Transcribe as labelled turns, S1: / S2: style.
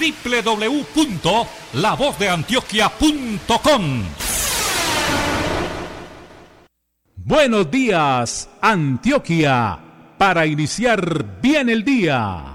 S1: www.lavozdeantioquia.com.
S2: Buenos días, Antioquia, para iniciar bien el día.